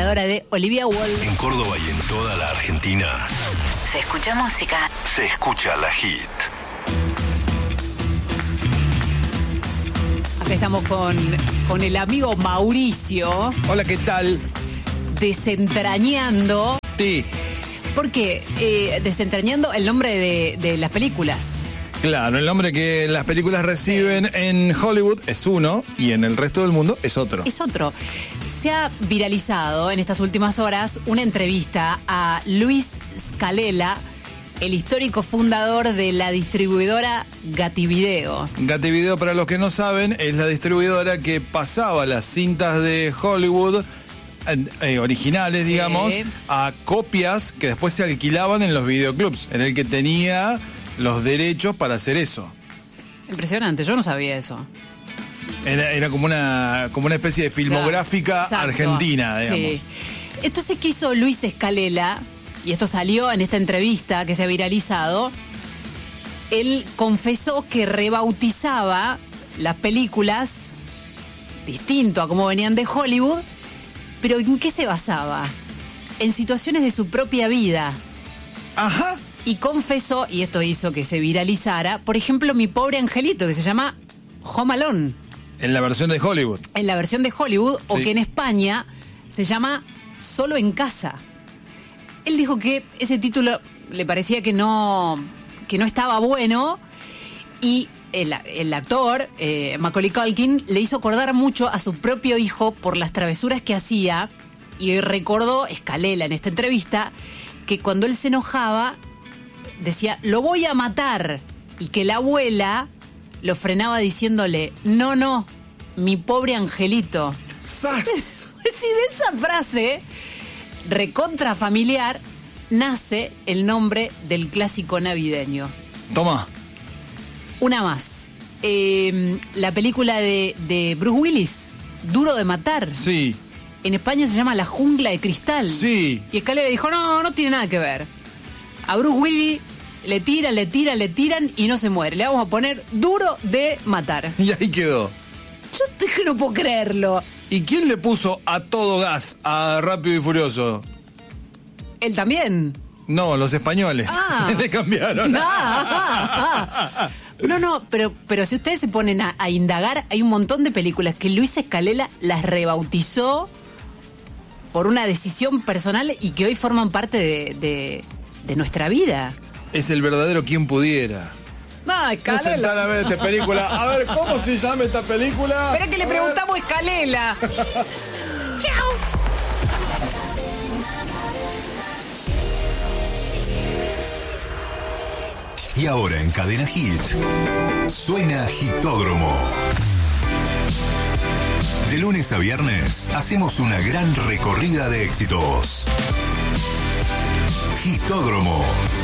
ganadora de Olivia Wilde. En Córdoba y en toda la Argentina. Se escucha música. Se escucha la hit. Acá estamos con el amigo Mauricio. Hola, ¿qué tal? Desentrañando. Sí. ¿Por qué? Desentrañando el nombre de las películas. Claro, el nombre que las películas reciben en Hollywood es uno y en el resto del mundo es otro. Es otro. Se ha viralizado en estas últimas horas una entrevista a Luis Scalela, el histórico fundador de la distribuidora Gativideo. Gativideo, para los que no saben, es la distribuidora que pasaba las cintas de Hollywood originales, Sí. digamos, a copias que después se alquilaban en los videoclubs, en el que tenía los derechos para hacer eso. Impresionante, yo no sabía eso. Era como una especie de filmográfica Exacto. argentina, digamos. Sí. Entonces, ¿qué hizo Luis Scalela? Y esto salió en esta entrevista que se ha viralizado. Él confesó que rebautizaba las películas distinto a cómo venían de Hollywood, pero ¿en qué se basaba? En situaciones de su propia vida. Ajá. Y confesó, y esto hizo que se viralizara, por ejemplo, Mi Pobre Angelito, que se llama Home Alone. En la versión de Hollywood. En la versión de Hollywood, o Sí. que en España se llama Solo en Casa. Él dijo que ese título le parecía que no estaba bueno, y el actor, Macaulay Culkin, le hizo acordar mucho a su propio hijo por las travesuras que hacía, y recordó Scalela en esta entrevista que cuando él se enojaba decía, lo voy a matar, y que la abuela lo frenaba diciéndole, no, mi pobre angelito. ¡Sas! Si de esa frase recontra familiar nace el nombre del clásico navideño. Toma. Una más. La película de Bruce Willis, Duro de Matar. Sí. En España se llama La Jungla de Cristal. Sí. Y Scalela dijo, no tiene nada que ver. A Bruce Willis le tiran y no se muere. Le vamos a poner Duro de Matar. Y ahí quedó. Yo estoy que no puedo creerlo. ¿Y quién le puso a todo gas a Rápido y Furioso? Él también. No, los españoles. Ah. Le cambiaron. No, pero si ustedes se ponen a indagar, hay un montón de películas que Luis Scalela las rebautizó por una decisión personal y que hoy forman parte de nuestra vida. Es el verdadero quien pudiera. No, No sentar a ver esta película. A ver, ¿cómo se llama esta película? Espera que le preguntamos a Scalela. Chao. Y ahora en Cadena Hit, suena Hitódromo. De lunes a viernes, hacemos una gran recorrida de éxitos. Hitódromo.